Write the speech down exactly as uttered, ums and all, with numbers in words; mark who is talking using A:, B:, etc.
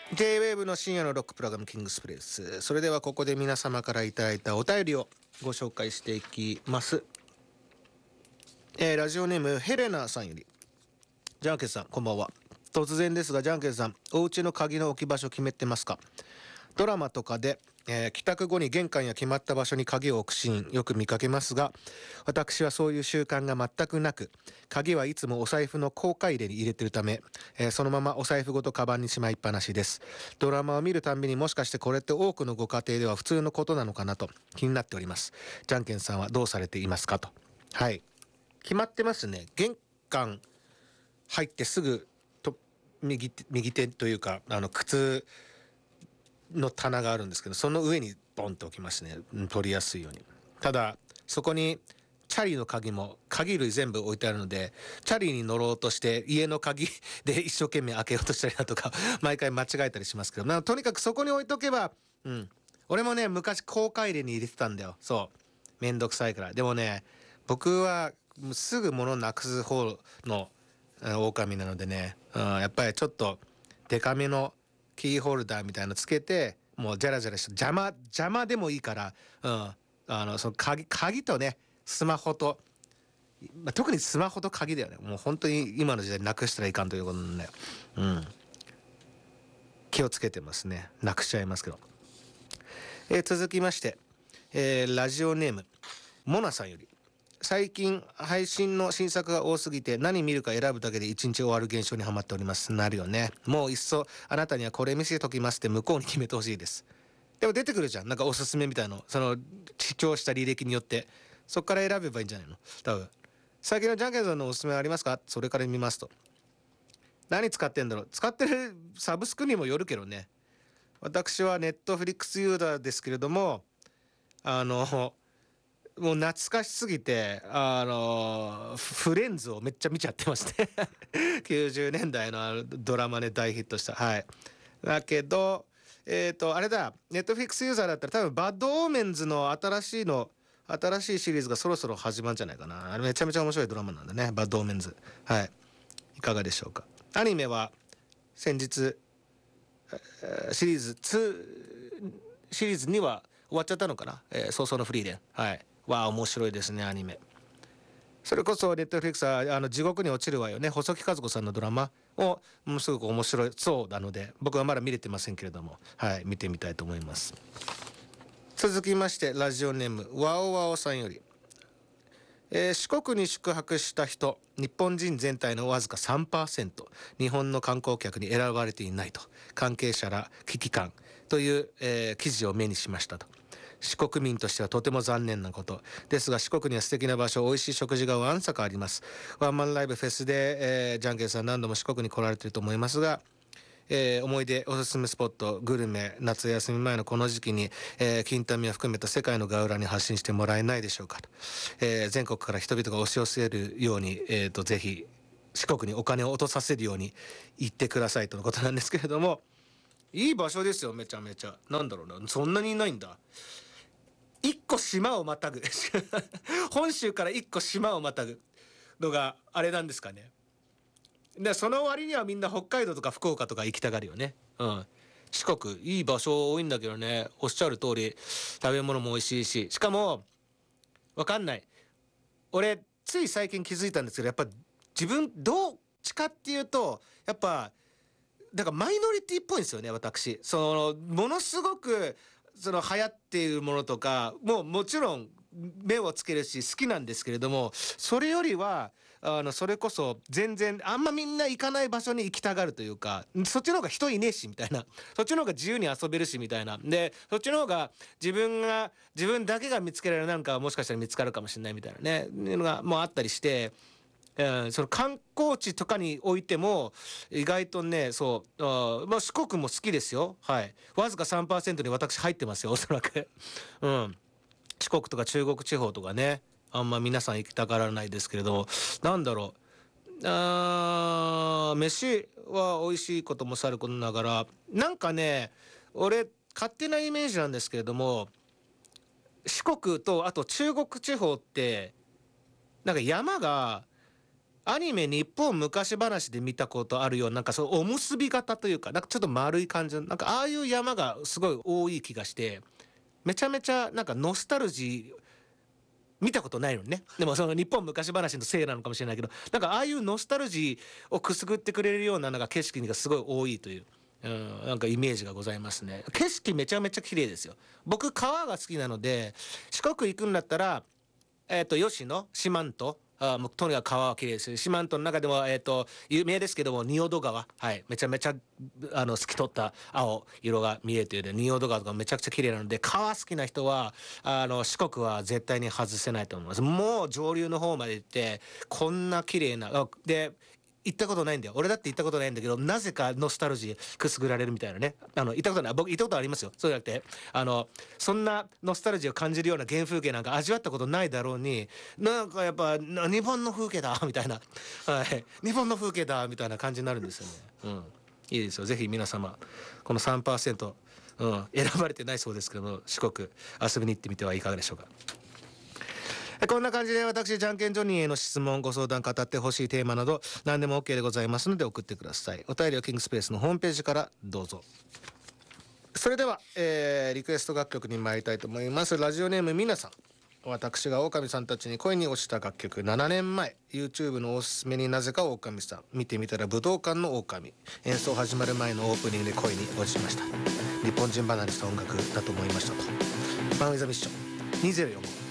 A: J-ウェーブ の深夜のロックプログラムキングスプレス。それではここで皆様からいただいたお便りをご紹介していきます。えー、ラジオネームヘレナさんより、ジャンケンさんこんばんは。突然ですがジャンケンさん、お家の鍵の置き場所決めてますか？ドラマとかで、えー、帰宅後に玄関や決まった場所に鍵を置くシーンよく見かけますが、私はそういう習慣が全くなく、鍵はいつもお財布の交換入れに入れてるため、えー、そのままお財布ごとカバンにしまいっぱなしです。ドラマを見るたんびにもしかしてこれって多くのご家庭では普通のことなのかなと気になっております。ジャンケンさんはどうされていますかと。はい、決まってますね。玄関入ってすぐと 右手、右手というかあの靴の棚があるんですけど、その上にボンと置きますね、取りやすいように。ただそこにチャリの鍵も鍵類全部置いてあるので、チャリに乗ろうとして家の鍵で一生懸命開けようとしたりだとか毎回間違えたりしますけど、とにかくそこに置いとけば、うん、俺もね昔交換入れに入れてたんだよ。そうめんどくさいから。でもね僕はすぐ物なくす方の狼なのでね、うん、やっぱりちょっとデカめのキーホルダーみたいなのつけて、もうジャラジャラして邪魔邪魔でもいいから、うん、あのその鍵鍵とねスマホと、まあ、特にスマホと鍵だよね。もう本当に今の時代なくしたらいかんということなんだよ。うん、気をつけてますね。なくしちゃいますけど。えー、続きまして、えー、ラジオネームモナさんより、最近配信の新作が多すぎて何見るか選ぶだけで一日終わる現象にハマっております。なるよね。もういっそあなたにはこれ見せときますって向こうに決めてほしいです。でも出てくるじゃん、なんかおすすめみたいの、その視聴した履歴によってそっから選べばいいんじゃないの。多分最近のジャンケンさんのおすすめありますか？それから見ますと。何使ってんだろう。使ってるサブスクにもよるけどね。私はネットフリックスユーザーですけれども、あのもう懐かしすぎて、あのフレンズをめっちゃ見ちゃってますねきゅうじゅうねんだいのあのドラマで大ヒットした。はい。だけどえっとあれだ、ネットフリックスユーザーだったら多分バッドオーメンズの新しいの新しいシリーズがそろそろ始まるんじゃないかな。あれめちゃめちゃ面白いドラマなんだね、バッドオーメンズ。はい、いかがでしょうか。アニメは先日シリーズにシリーズには終わっちゃったのかな、えー、早々のフリーレン。はい、わあ面白いですねアニメ。それこそネットフリックスはあの地獄に落ちるわよね、細木和子さんのドラマをもうすごく面白いそうなので、僕はまだ見れてませんけれども、はい見てみたいと思います。続きましてラジオネームワオワオさんより、えー、四国に宿泊した人、日本人全体のわずか さんパーセント、 日本の観光客に選ばれていないと関係者ら危機感という、えー、記事を目にしましたと。四国民としてはとても残念なことですが、四国には素敵な場所、美味しい食事がわんさかあります。ワンマンライブフェスで、えー、ジャンケンさん何度も四国に来られていると思いますが、えー、思い出おすすめスポットグルメ、夏休み前のこの時期に、えー、金民を含めた世界のガウラに発信してもらえないでしょうかと、えー、全国から人々が押し寄せるように、えー、とぜひ四国にお金を落とさせるように言ってくださいとのことなんですけれども、いい場所ですよ。めちゃめちゃなんだろうな、そんなにいないんだ。一個島をまたぐ本州から一個島をまたぐのがあれなんですかね。でその割にはみんな北海道とか福岡とか行きたがるよね。うん。四国いい場所多いんだけどね、おっしゃる通り食べ物も美味しいし、しかもわかんない、俺つい最近気づいたんですけど、やっぱ自分どっちかっていうとやっぱだからマイノリティっぽいんですよね。私そのものすごくその流行っているものとかもうもちろん目をつけるし好きなんですけれども、それよりはあのそれこそ全然あんまみんな行かない場所に行きたがるというか、そっちの方が人いねえしみたいな、そっちの方が自由に遊べるしみたいな、でそっちの方が自分が自分だけが見つけられるなんかもしかしたら見つかるかもしれないみたいなねいうのがもうあったりして、えー、その観光地とかにおいても意外とね、そうあ、まあ、四国も好きですよ。はい、わずか さんパーセント に私入ってますよおそらくうん、四国とか中国地方とかね、あんま皆さん行きたがらないですけれど、なんだろう、あー飯は美味しいこともさることながら、なんかね俺勝手なイメージなんですけれども、四国とあと中国地方ってなんか山がアニメ日本昔話で見たことあるような、なんかそうおむすび型というか、なんかちょっと丸い感じの、なんかああいう山がすごい多い気がして、めちゃめちゃなんかノスタルジー見たことないのにね。でもその日本昔話のせいなのかもしれないけど、なんかああいうノスタルジーをくすぐってくれるようななんか景色がすごい多いという、うん、なんかイメージがございますね。景色めちゃめちゃ綺麗ですよ。僕川が好きなので、四国行くんだったらえっ、と吉野四万十、あもうとにかく川は綺麗ですし、四万十の中でもえっ、と有名ですけども仁淀川、はい、めちゃめちゃあの透き通った青色が見えている仁淀川とかめちゃくちゃ綺麗なので、川好きな人はあの四国は絶対に外せないと思います。もう上流の方まで行ってこんな綺麗なあで行ったことないんだよ。俺だって行ったことないんだけど、なぜかノスタルジーくすぐられるみたいなね。あの行ったことない、僕行ったことありますよ。そうじゃなくて、あのそんなノスタルジーを感じるような原風景なんか味わったことないだろうに、なんかやっぱな日本の風景だみたいな、はい、日本の風景だみたいな感じになるんですよね。うん、いいですよ。ぜひ皆様この さんパーセント、うん、選ばれてないそうですけども、四国遊びに行ってみてはいかがでしょうか。こんな感じで私じゃんけんジョニーへの質問ご相談、語ってほしいテーマなど何でも OK でございますので送ってください。お便りはキングスペースのホームページからどうぞ。それでは、えー、リクエスト楽曲に参りたいと思います。ラジオネームみなさん。私が狼さんたちに恋に落ちた楽曲、ななねんまえ YouTube のおすすめになぜか狼さん、見てみたら武道館の狼、演奏始まる前のオープニングで恋に落ちました。日本人離れした音楽だと思いましたと。マンウィザミッションにせろよんご